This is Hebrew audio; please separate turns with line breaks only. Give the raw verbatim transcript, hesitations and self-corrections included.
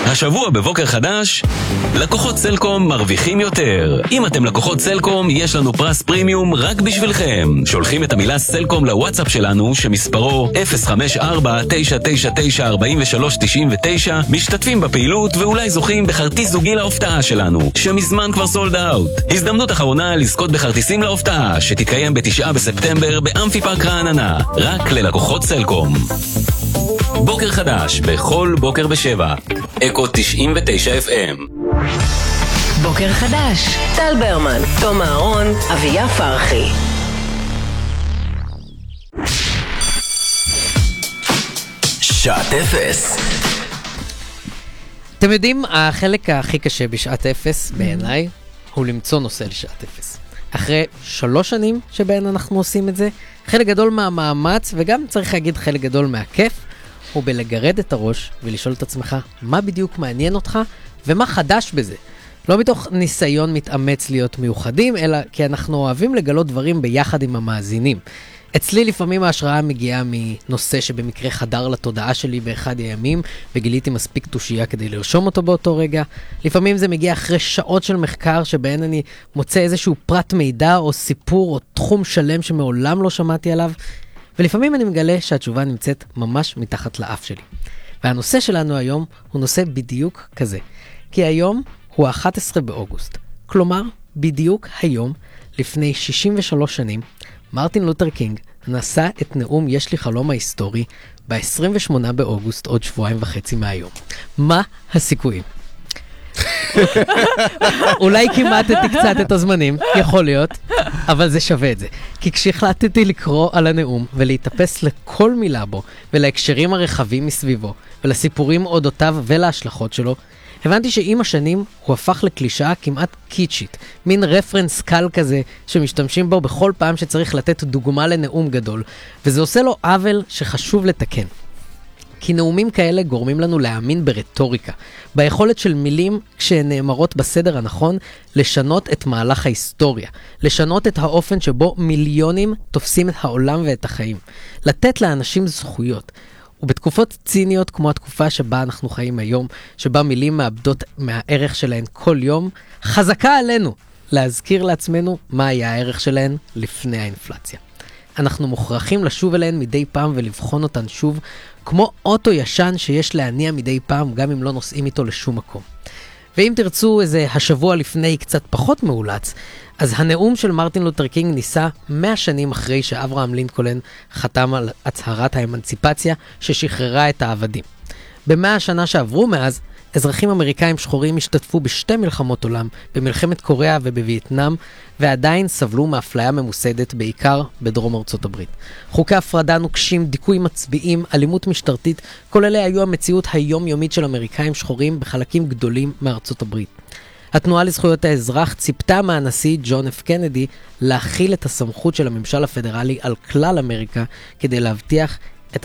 השבוע בבוקר חדש, לקוחות סלקום מרוויחים יותר. אם אתם לקוחות סלקום, יש לנו פרס פרימיום רק בשבילכם. שולחים את המילה סלקום לוואטסאפ שלנו, שמספרו אפס חמש ארבע תשע תשע תשע ארבע שלוש תשע תשע, משתתפים בפעילות ואולי זוכים בכרטיס זוגי להופעה שלנו, שמזמן כבר סולד אאוט. הזדמנות אחרונה לזכות בכרטיסים להופעה, שתתקיים בתשעה בספטמבר באמפי פארק רעננה, רק ללקוחות סלקום. בוקר חדש, בכל בוקר בשבע. אקו תשעים ותשע אף אם.
בוקר חדש, טל ברמן, תום אהרון, אביה פרחי.
שעת אפס.
אתם יודעים, החלק הכי קשה בשעת אפס בעיניי הוא למצוא נושא לשעת אפס. אחרי שלוש שנים שבהן אנחנו עושים את זה, חלק גדול מהמאמץ, וגם צריך להגיד חלק גדול מהכיף, הוא בלגרד את הראש ולשאול את עצמך מה בדיוק מעניין אותך ומה חדש בזה. לא מתוך ניסיון מתאמץ להיות מיוחדים, אלא כי אנחנו אוהבים לגלות דברים ביחד עם המאזינים. אצלי לפעמים ההשראה מגיעה מנושא שבמקרה חדר לתודעה שלי באחד הימים, וגיליתי מספיק תושייה כדי לרשום אותו באותו רגע. לפעמים זה מגיע אחרי שעות של מחקר שבהן אני מוצא איזשהו פרט מידע או סיפור או תחום שלם שמעולם לא שמעתי עליו. ולפעמים אני מגלה שהתשובה נמצאת ממש מתחת לאף שלי. והנושא שלנו היום הוא נושא בדיוק כזה. כי היום הוא ה-אחד עשר באוגוסט. כלומר, בדיוק היום, לפני שישים ושלוש שנים, מרטין לותר קינג נשא את נאום יש לי חלום ההיסטורי ב-עשרים ושמונה באוגוסט, עוד שבועיים וחצי מהיום. מה הסיכויים? אולי כמעטתי קצת את הזמנים, יכול להיות, אבל זה שווה את זה. כי כשהחלטתי לקרוא על הנאום ולהתאפס לכל מילה בו ולהקשרים הרחבים מסביבו ולסיפורים אודותיו ולהשלכות שלו, הבנתי שעם השנים הוא הפך לקלישאה כמעט קיצ'ית, מין רפרנס קל כזה שמשתמשים בו בכל פעם שצריך לתת דוגמה לנאום גדול, וזה עושה לו עוול שחשוב לתקן. כי נאומים כאלה גורמים לנו להאמין ברטוריקה, ביכולת של מילים כשהן נאמרות בסדר הנכון, לשנות את מהלך ההיסטוריה, לשנות את האופן שבו מיליונים תופסים את העולם ואת החיים, לתת לאנשים זכויות. ובתקופות ציניות כמו התקופה שבה אנחנו חיים היום, שבה מילים מאבדות מהערך שלהן כל יום, חזקה עלינו להזכיר לעצמנו מה היה הערך שלהן לפני האינפלציה. אנחנו מוכרחים לשוב אליהן מדי פעם ולבחון אותן שוב, כמו אוטו ישן שיש להניע מדי פעם גם אם לא נוסעים איתו לשום מקום. ואם תרצו איזה השבוע לפני קצת פחות מאולץ, אז הנאום של מרטין לותר קינג ניסה מאה שנים אחרי שאברהם לינקולן חתם על הצהרת האמנציפציה ששחררה את העבדים. במאה השנה שעברו מאז, אזרחים אמריקאים שחורים השתתפו בשתי מלחמות עולם, במלחמת קוריאה ובווייטנאם, ועדיין סבלו מאפליה ממוסדת בעיקר בדרום ארצות הברית. חוקי הפרדה נוקשים, דיכוי מצביעים, אלימות משטרתית, כל אלה היו המציאות היומיומית של אמריקאים שחורים בחלקים גדולים מארצות הברית. התנועה לזכויות האזרח ציפתה מהנשיא ג'ון אף קנדי להכיל את הסמכות של הממשל הפדרלי על כלל אמריקה כדי להבטיח